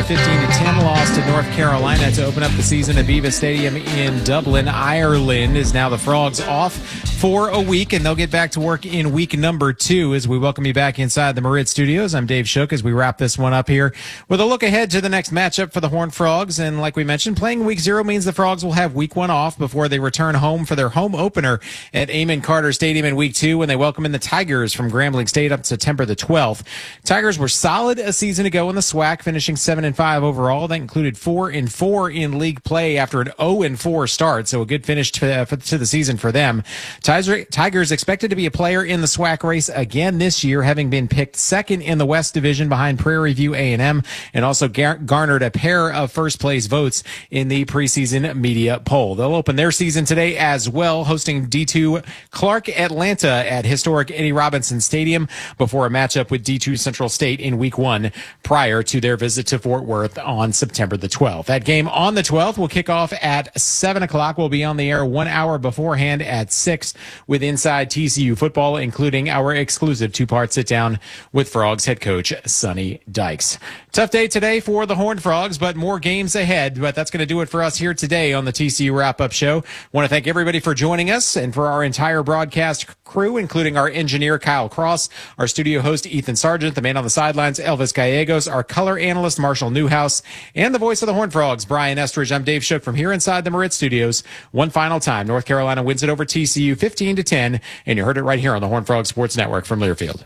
15-10 loss to North Carolina to open up the season at Aviva Stadium in Dublin, Ireland. Is now the Frogs off for a week, and they'll get back to work in week number 2 as we welcome you back inside the Marit Studios. I'm Dave Shook as we wrap this one up here with a look ahead to the next matchup for the Horned Frogs. And like we mentioned, playing week 0 means the Frogs will have week 1 off before they return home for their home opener at Amon Carter Stadium in week 2 when they welcome in the Tigers from Grambling State up September the 12th. Tigers were solid a season ago in the SWAC, finishing 7-5 overall. That included 4-4 in league play after an 0-4 start, so a good finish to the season for them. Tigers expected to be a player in the SWAC race again this year, having been picked second in the West Division behind Prairie View A&M, and also garnered a pair of first-place votes in the preseason media poll. They'll open their season today as well, hosting D2 Clark Atlanta at historic Eddie Robinson Stadium before a matchup with D2 Central State in week 1 prior to their visit to Fort Worth on September the 12th. That game on the 12th will kick off at 7 o'clock. We'll be on the air 1 hour beforehand at 6 with Inside TCU Football, including our exclusive 2-part sit-down with Frogs head coach Sonny Dykes. Tough day today for the Horned Frogs, but more games ahead. But that's going to do it for us here today on the TCU Wrap-Up Show. Want to thank everybody for joining us and for our entire broadcast crew, including our engineer Kyle Cross, our studio host Ethan Sargent, the man on the sidelines Elvis Gallegos, our color analyst Marshall Newhouse, and the voice of the Horned Frogs, Brian Estridge. I'm Dave Shook from here inside the Marit Studios. One final time, North Carolina wins it over TCU 15-10, and you heard it right here on the Horned Frog Sports Network from Learfield.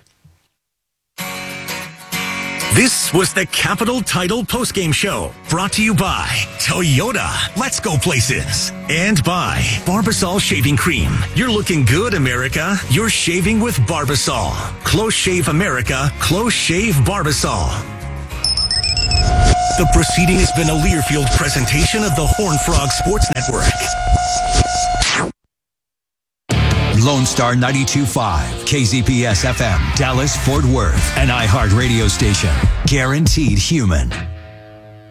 This was the Capital Title Postgame Show, brought to you by Toyota. Let's go places. And by Barbasol Shaving Cream. You're looking good, America. You're shaving with Barbasol. Close Shave America. Close Shave Barbasol. The proceeding has been a Learfield presentation of the Horned Frog Sports Network. Lone Star 92.5, KZPS FM, Dallas, Fort Worth, an iHeart radio station. Guaranteed human.